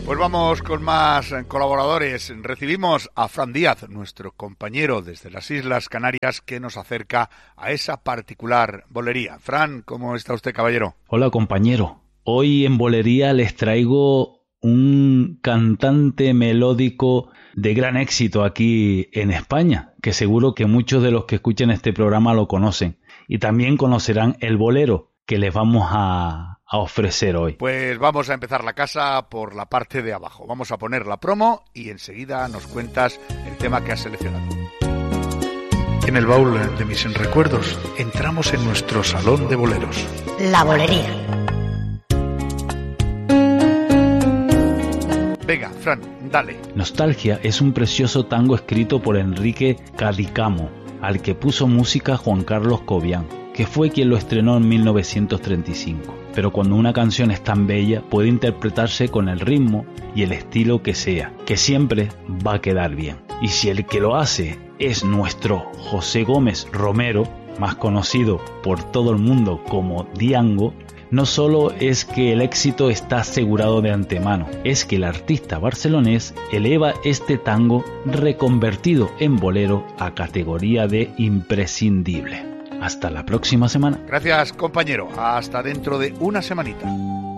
Pues vamos con más colaboradores. Recibimos a Fran Díaz, nuestro compañero desde las Islas Canarias, que nos acerca a esa particular bolería. Fran, ¿cómo está usted, caballero? Hola, compañero. Hoy en Bolería les traigo un cantante melódico de gran éxito aquí en España, que seguro que muchos de los que escuchen este programa lo conocen. Y también conocerán el bolero que les vamos a ofrecer hoy. Pues vamos a empezar la casa por la parte de abajo. Vamos a poner la promo y enseguida nos cuentas el tema que has seleccionado. En el baúl de mis recuerdos entramos en nuestro salón de boleros. La bolería. Venga, Fran, dale. Nostalgia es un precioso tango escrito por Enrique Cadicamo, al que puso música Juan Carlos Cobian, que fue quien lo estrenó en 1935. Pero cuando una canción es tan bella, puede interpretarse con el ritmo y el estilo que sea, que siempre va a quedar bien. Y si el que lo hace es nuestro José Gómez Romero, más conocido por todo el mundo como Diango, no solo es que el éxito está asegurado de antemano, es que el artista barcelonés eleva este tango reconvertido en bolero a categoría de imprescindible. Hasta la próxima semana. Gracias, compañero. Hasta dentro de una semanita.